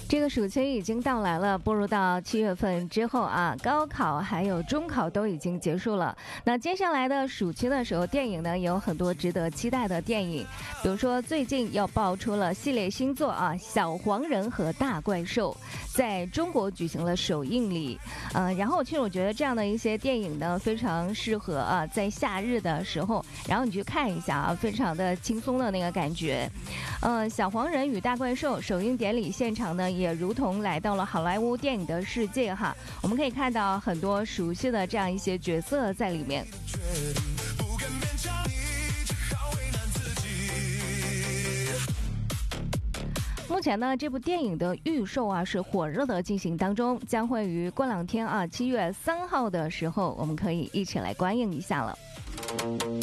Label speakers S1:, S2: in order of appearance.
S1: 这个暑期已经到来了，步入到7月份之后啊，高考还有中考都已经结束了。那接下来的暑期的时候，电影呢也有很多值得期待的电影，比如说最近又爆出了系列新作啊，《小黄人》和《大怪兽》在中国举行了首映礼。然后其实我觉得这样的一些电影呢，非常适合啊在夏日的时候，然后你去看一下啊，非常的轻松的那个感觉。小黄人与大怪兽首映典礼现场呢，也如同来到了好莱坞电影的世界哈。我们可以看到很多熟悉的这样一些角色在里面。目前呢，这部电影的预售啊是火热的进行当中，将会于过两天啊，7月3号的时候，我们可以一起来观映一下了。